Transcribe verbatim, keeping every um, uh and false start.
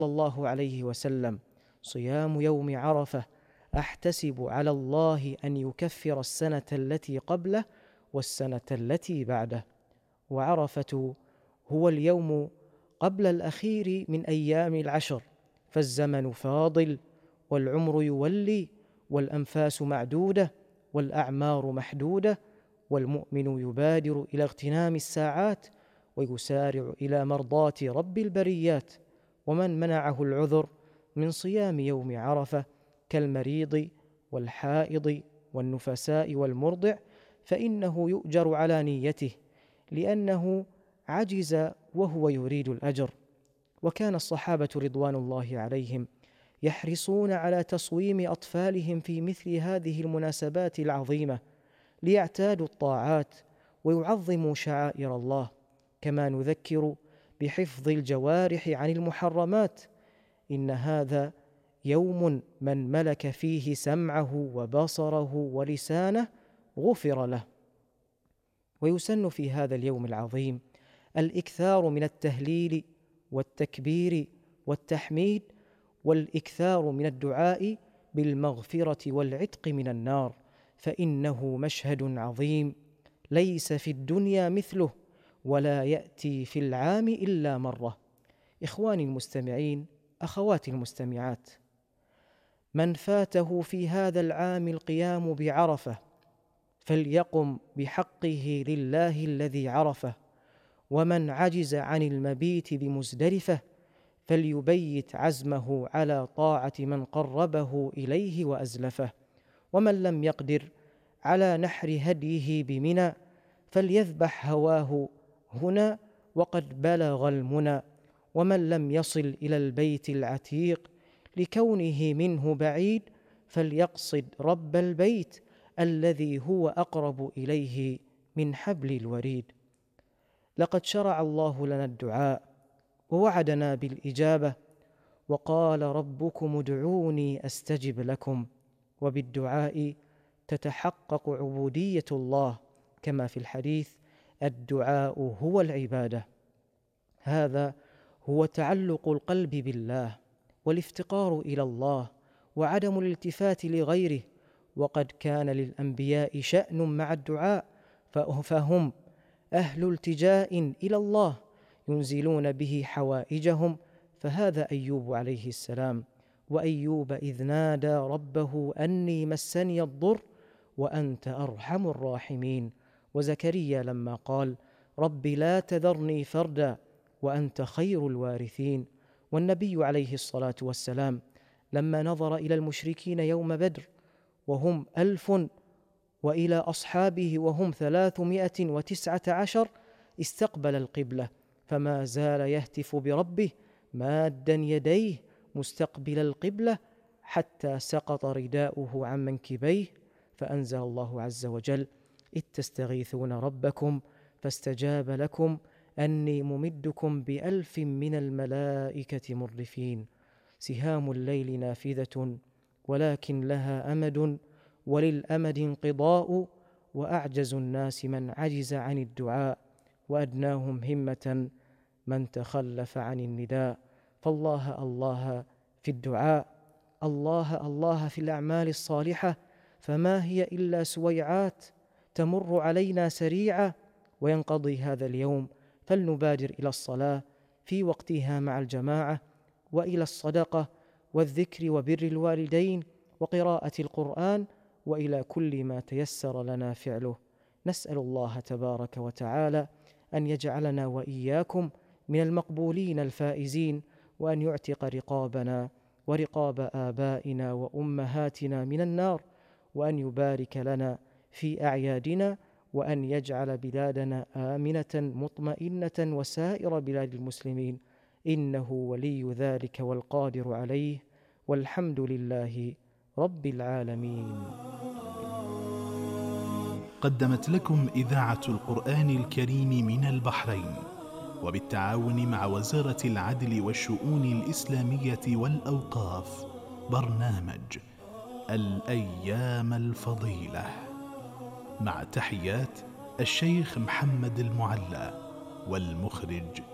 الله عليه وسلم: صيام يوم عرفة أحتسب على الله أن يكفر السنة التي قبله والسنة التي بعده. وعرفة هو اليوم قبل الأخير من أيام العشر، فالزمن فاضل والعمر يولي والأنفاس معدودة والأعمار محدودة، والمؤمن يبادر إلى اغتنام الساعات ويسارع إلى مرضاة رب البريات. ومن منعه العذر من صيام يوم عرفة كالمريض والحائض والنفساء والمرضع فإنه يؤجر على نيته، لأنه عجز وهو يريد الأجر. وكان الصحابة رضوان الله عليهم يحرصون على تصويم أطفالهم في مثل هذه المناسبات العظيمة ليعتادوا الطاعات ويعظموا شعائر الله، كما نذكر بحفظ الجوارح عن المحرمات. إن هذا يوم من ملك فيه سمعه وبصره ولسانه غفر له. ويسن في هذا اليوم العظيم الإكثار من التهليل والتكبير والتحميد، والإكثار من الدعاء بالمغفرة والعتق من النار، فإنه مشهد عظيم ليس في الدنيا مثله ولا يأتي في العام إلا مرة. إخواني المستمعين، أخواتي المستمعات، من فاته في هذا العام القيام بعرفة فليقم بحقه لله الذي عرفه، ومن عجز عن المبيت بمزدلفة فليبيت عزمه على طاعة من قربه إليه وأزلفه، ومن لم يقدر على نحر هديه بمنى فليذبح هواه هنا وقد بلغ المنى، ومن لم يصل إلى البيت العتيق لكونه منه بعيد فليقصد رب البيت الذي هو أقرب إليه من حبل الوريد. لقد شرع الله لنا الدعاء ووعدنا بالإجابة، وقال ربكم ادعوني أستجب لكم، وبالدعاء تتحقق عبودية الله، كما في الحديث: الدعاء هو العبادة. هذا هو تعلق القلب بالله والافتقار إلى الله وعدم الالتفات لغيره. وقد كان للأنبياء شأن مع الدعاء، فهم أهل التجاء إلى الله ينزلون به حوائجهم، فهذا أيوب عليه السلام: وأيوب إذ نادى ربه أني مسني الضر وأنت أرحم الراحمين. وزكريا لما قال: رب لا تذرني فردا وأنت خير الوارثين. والنبي عليه الصلاة والسلام لما نظر إلى المشركين يوم بدر وهم ألف وإلى أصحابه وهم ثلاثمائة وتسعة عشر استقبل القبلة، فما زال يهتف بربه مادا يديه مستقبل القبلة حتى سقط رداؤه عن منكبيه، فأنزل الله عز وجل: إذ تستغيثون ربكم فاستجاب لكم أني ممدكم بألف من الملائكة مردفين. سهام الليل نافذة ولكن لها أمد، وللأمد انقضاء، وأعجز الناس من عجز عن الدعاء، وأدناهم همة من تخلف عن النداء. فالله الله في الدعاء، الله الله في الأعمال الصالحة، فما هي إلا سويعات تمر علينا سريعة وينقضي هذا اليوم، فلنبادر إلى الصلاة في وقتها مع الجماعة، وإلى الصدقة والذكر وبر الوالدين وقراءة القرآن، وإلى كل ما تيسر لنا فعله. نسأل الله تبارك وتعالى أن يجعلنا وإياكم من المقبولين الفائزين، وأن يعتق رقابنا ورقاب آبائنا وأمهاتنا من النار، وأن يبارك لنا في أعيادنا، وأن يجعل بلادنا آمنة مطمئنة وسائر بلاد المسلمين، إنه ولي ذلك والقادر عليه، والحمد لله رب العالمين. قدمت لكم إذاعة القرآن الكريم من البحرين وبالتعاون مع وزارة العدل والشؤون الإسلامية والأوقاف برنامج الأيام الفضيلة، مع تحيات الشيخ محمد المعلى والمخرج